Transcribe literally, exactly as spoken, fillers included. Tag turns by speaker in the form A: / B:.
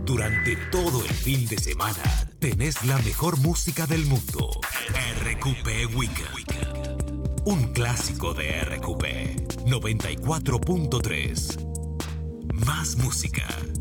A: Durante todo el fin de semana tenés la mejor música del mundo. R Q P Weekend. Un clásico de R Q P. noventa y cuatro punto tres. Más música.